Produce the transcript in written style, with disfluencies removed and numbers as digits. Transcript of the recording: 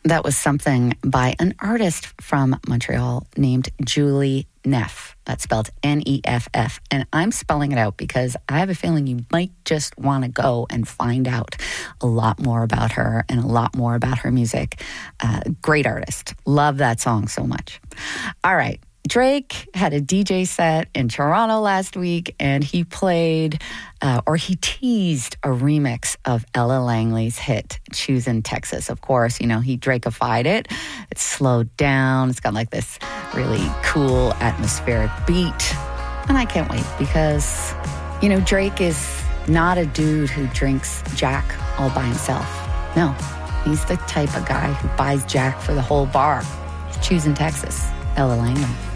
That was something by an artist from Montreal named Julie Neff. That's spelled Neff. And I'm spelling it out because I have a feeling you might just want to go and find out a lot more about her and a lot more about her music. Great artist. Love that song so much. All right. Drake had a DJ set in Toronto last week, and he played, he teased a remix of Ella Langley's hit, Choosin' Texas. Of course, he Drakeified it. It's slowed down. It's got like this really cool atmospheric beat. And I can't wait because, Drake is not a dude who drinks Jack all by himself. No, he's the type of guy who buys Jack for the whole bar. Choosin' Texas, Ella Langley.